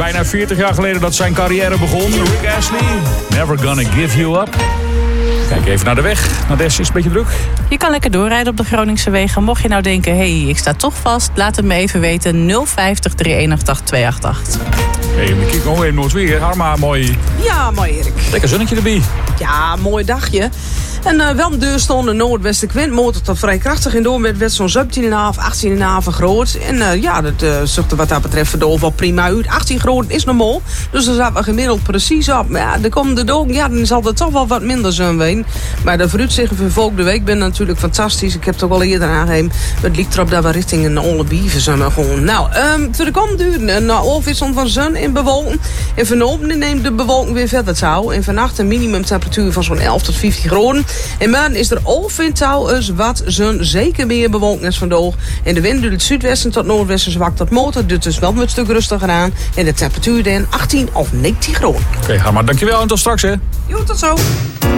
bijna 40 jaar geleden dat zijn carrière begon. Rick Astley, Never Gonna Give You Up. Kijk even naar de weg. Naar Des is het een beetje druk. Je kan lekker doorrijden op de Groningse wegen. Mocht je nou denken, ik sta toch vast, laat het me even weten. 050 381 288. Kijk gewoon in Noordweer. Harma, mooi. Ja, mooi Erik. Lekker zonnetje erbij. Ja, mooi dagje. En wel de deur stond een noordwestenwind. Motor tot vrij krachtig in door. Werd zo'n 17,5, 18,5 groot. En dat zag er wat dat betreft verdool wel prima uit. 18 groot is normaal. Dus daar zaten we gemiddeld precies op. Maar ja, de komende dagen, dan zal er toch wel wat minder zijn ween. Maar de vooruitzichten voor volgende week ben natuurlijk fantastisch. Ik heb het ook al eerder aangegeven. Het lijkt erop dat we richting een alle bieven zijn gewoon. Nou, voor de komende uren een overwisseling van zon en bewolking. En vanavond neemt de bewolking weer verder touw. En vannacht een minimumtemperatuur van zo'n 11 tot 15 graden. En morgen is er overal eens wat zon, zeker meer bewolking als vandaag. En de wind doet het zuidwesten tot noordwesten zwak tot motor. Dus het is wel een stuk rustiger aan. En de temperatuur dan 18 of 19 graden. Oké, Harma, dankjewel en tot straks hè. Jo, tot zo.